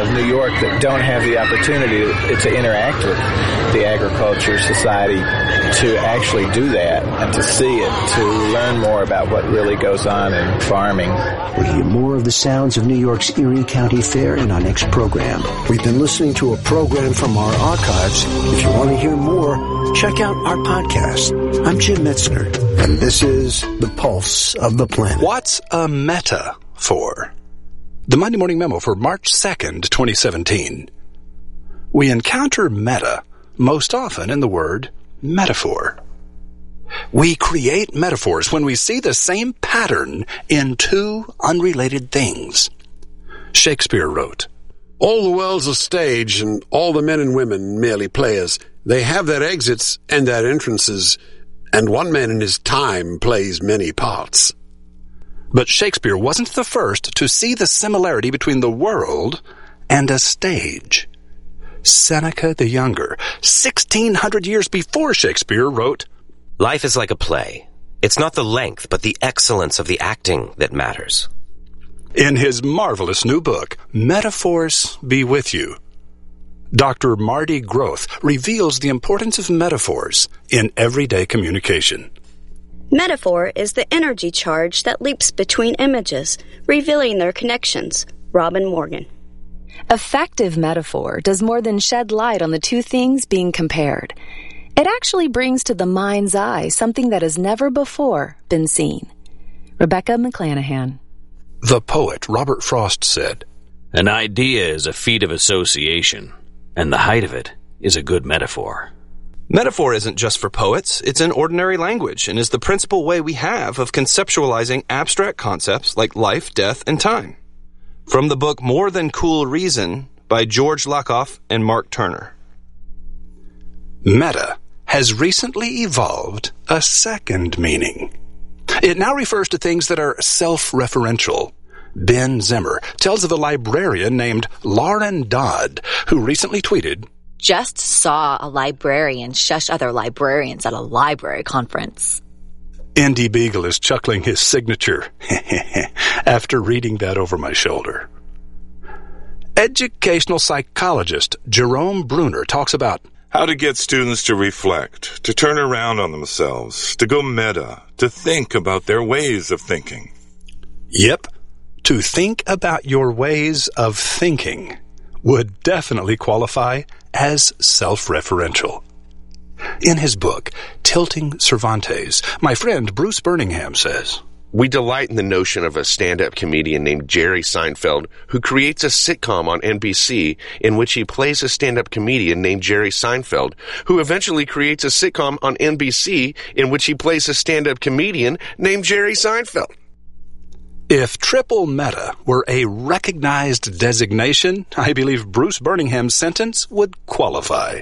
of New York that don't have the opportunity to interact with the agriculture society to actually do that and to see it, to learn more about what really goes on in farming. We'll hear more of the sounds of New York's Erie County Fair in our next program. We've been listening to a program from our archives. If you want to hear more, check out our podcast. I'm Jim Metzner, and this is The Pulse of the Planet. What's a metaphor? The Monday Morning Memo for March 2nd, 2017. We encounter meta most often in the word metaphor. We create metaphors when we see the same pattern in two unrelated things. Shakespeare wrote, "All the world's a stage, and all the men and women merely players. They have their exits and their entrances, and one man in his time plays many parts." But Shakespeare wasn't the first to see the similarity between the world and a stage. Seneca the Younger, 1600 years before Shakespeare, wrote, "Life is like a play. It's not the length, but the excellence of the acting that matters." In his marvelous new book, Metaphors Be With You, Dr. Marty Groth reveals the importance of metaphors in everyday communication. Metaphor is the energy charge that leaps between images, revealing their connections. Robin Morgan. Effective metaphor does more than shed light on the two things being compared. It actually brings to the mind's eye something that has never before been seen. Rebecca McClanahan. The poet Robert Frost said, "An idea is a feat of association, and the height of it is a good metaphor." Metaphor isn't just for poets, it's in ordinary language and is the principal way we have of conceptualizing abstract concepts like life, death, and time. From the book More Than Cool Reason by George Lakoff and Mark Turner. Meta has recently evolved a second meaning. It now refers to things that are self-referential. Ben Zimmer tells of a librarian named Lauren Dodd who recently tweeted, "Just saw a librarian shush other librarians at a library conference." Indy Beagle is chuckling his signature after reading that over my shoulder. Educational psychologist Jerome Bruner talks about how to get students to reflect, to turn around on themselves, to go meta, to think about their ways of thinking. Yep, to think about your ways of thinking would definitely qualify as self-referential. In his book, Tilting Cervantes, my friend Bruce Birmingham says, "We delight in the notion of a stand-up comedian named Jerry Seinfeld who creates a sitcom on NBC in which he plays a stand-up comedian named Jerry Seinfeld who eventually creates a sitcom on NBC in which he plays a stand-up comedian named Jerry Seinfeld." If triple meta were a recognized designation, I believe Bruce Birmingham's sentence would qualify.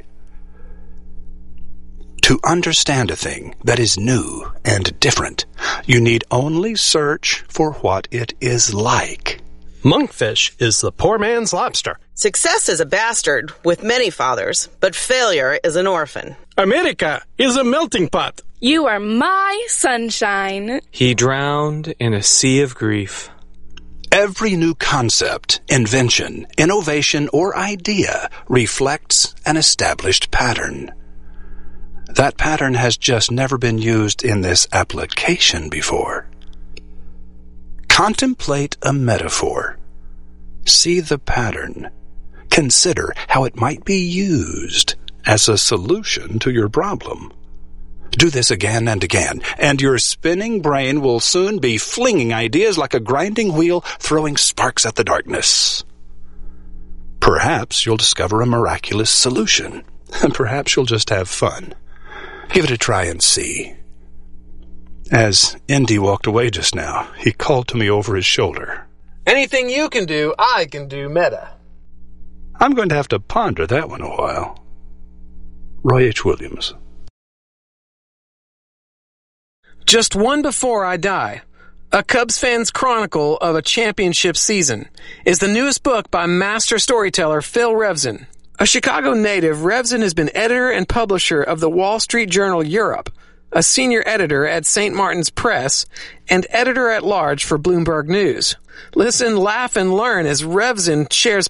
To understand a thing that is new and different, you need only search for what it is like. Monkfish is the poor man's lobster. Success is a bastard with many fathers, but failure is an orphan. America is a melting pot. You are my sunshine. He drowned in a sea of grief. Every new concept, invention, innovation, or idea reflects an established pattern. That pattern has just never been used in this application before. Contemplate a metaphor. See the pattern. Consider how it might be used as a solution to your problem. Do this again and again, and your spinning brain will soon be flinging ideas like a grinding wheel, throwing sparks at the darkness. Perhaps you'll discover a miraculous solution, and perhaps you'll just have fun. Give it a try and see. As Indy walked away just now, he called to me over his shoulder. "Anything you can do, I can do meta." I'm going to have to ponder that one a while. Roy H. Williams. Just One Before I Die, a Cubs fan's chronicle of a championship season, is the newest book by master storyteller Phil Revson. A Chicago native, Revson has been editor and publisher of the Wall Street Journal Europe, a senior editor at St. Martin's Press, and editor-at-large for Bloomberg News. Listen, laugh, and learn as Revson shares